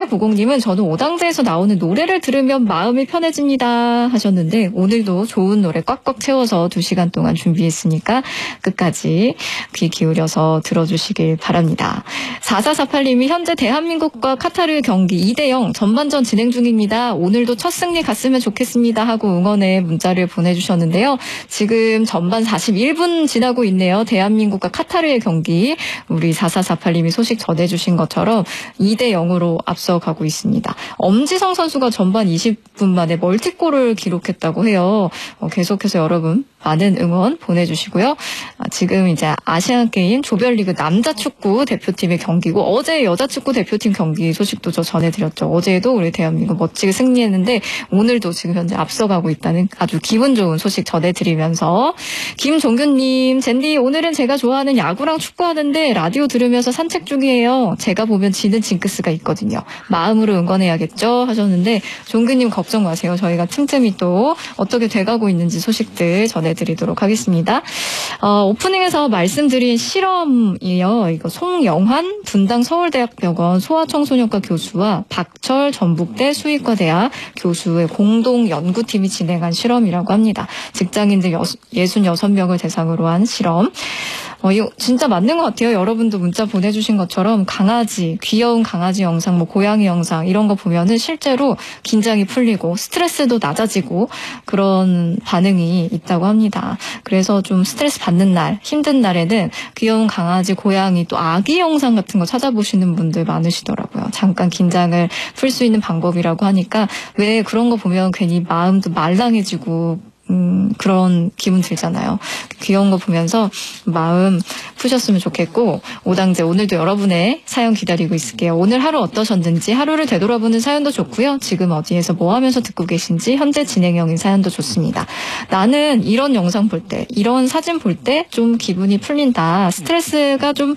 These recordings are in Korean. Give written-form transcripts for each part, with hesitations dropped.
8490님은 저는 오당제에서 나오는 노래를 들으면 마음이 편해집니다 하셨는데 오늘도 좋은 노래 꽉꽉 채워서 2시간 동안 준비했으니까 끝까지 귀 기울여서 들어주시길 바랍니다. 4448님이 현재 대한민국과 카타르 경기 2대0 전반전 진행 중입니다. 오늘도 첫 승리 갔으면 좋겠습니다 하고 응원의 문자를 보내주셨는데요. 지금 전반 41분 지나고 있네요. 대한민국과 카타르의 경기. 우리 4448님이 소식 전해주신 것처럼 2대0으로 앞서가고 있습니다. 엄지성 선수가 전반 20분 만에 멀티골을 기록했다고 해요. 계속해서 여러분 많은 응원 보내주시고요. 지금 이제 아시안게임 조별리그 남자축구 대표팀의 경기고 어제 여자축구 대표팀 경기 소식도 저 전해드렸죠. 어제도 우리 대한민국 멋지게 승리했는데 오늘도 지금 현재 앞서가고 있다는 아주 기분 좋은 소식 전해드리면서 김종균님, 젠디 오늘은 제가 좋아하는 야구랑 축구하는데 라디오 들으면서 산책 중이에요. 제가 보면 지는 징크스가 있거든요. 마음으로 응원해야겠죠 하셨는데 종균님 걱정 마세요. 저희가 틈틈이 또 어떻게 돼가고 있는지 소식들 전해드리도록 하겠습니다. 오프닝에서 말씀드린 실험이에요. 이거 송영환 분당 서울대학병원 소아청소년과 교수와 박철 전북대 수의과대학 교수의 공동 연구팀이 진행한 실험이라고 합니다. 직장인들 66명을 대상으로 한 실험. 이거 진짜 맞는 것 같아요. 여러분도 문자 보내주신 것처럼 강아지, 귀여운 강아지 영상, 고양이 영상 이런 거 보면은 실제로 긴장이 풀리고 스트레스도 낮아지고 그런 반응이 있다고 합니다. 그래서 좀 스트레스 받는 날, 힘든 날에는 귀여운 강아지, 고양이 또 아기 영상 같은 거 찾아보시는 분들 많으시더라고요. 잠깐 긴장을 풀 수 있는 방법이라고 하니까 왜 그런 거 보면 괜히 마음도 말랑해지고 그런 기분 들잖아요. 귀여운 거 보면서 마음 푸셨으면 좋겠고 오당제 오늘도 여러분의 사연 기다리고 있을게요. 오늘 하루 어떠셨는지 하루를 되돌아보는 사연도 좋고요. 지금 어디에서 뭐 하면서 듣고 계신지 현재 진행형인 사연도 좋습니다. 나는 이런 영상 볼 때 이런 사진 볼 때 좀 기분이 풀린다. 스트레스가 좀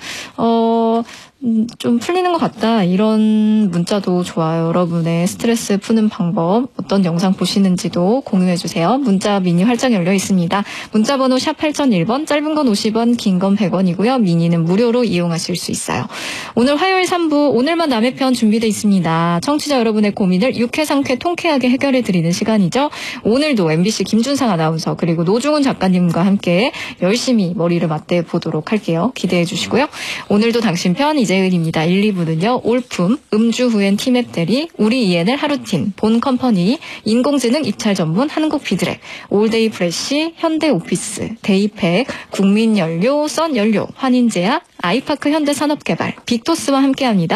풀리는 것 같다. 이런 문자도 좋아요. 여러분의 스트레스 푸는 방법, 어떤 영상 보시는지도 공유해주세요. 문자 미니 활짝 열려 있습니다. 문자번호 샵 8001번, 짧은 건 50원, 긴 건 100원이고요. 미니는 무료로 이용하실 수 있어요. 오늘 화요일 3부, 오늘만 남의 편 준비되어 있습니다. 청취자 여러분의 고민을 유쾌상쾌 통쾌하게 해결해드리는 시간이죠. 오늘도 MBC 김준상 아나운서 그리고 노중훈 작가님과 함께 열심히 머리를 맞대보도록 할게요. 기대해 주시고요. 오늘도 당신 편 이재은입니다. 1, 2부는요. 올품, 음주 후엔 티맵 대리, 우리 ENL 하루틴, 본 컴퍼니, 인공지능 입찰 전문 한국비드랩, 올데이 프레쉬, 현대오피스, 데이팩, 국민연료, 썬연료, 환인제약, 아이파크 현대산업개발, 빅토스와 함께합니다.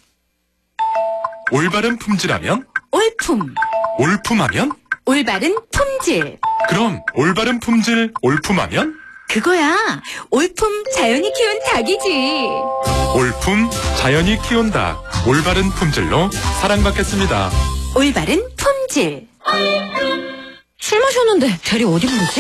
올바른 품질하면? 올품. 올품하면? 올바른 품질. 그럼 올바른 품질 올품하면? 그거야. 올품 자연이 키운 닭이지. 올품 자연이 키운 닭. 올바른 품질로 사랑받겠습니다. 올바른 품질. 술 마셨는데 대리 어디 부르지?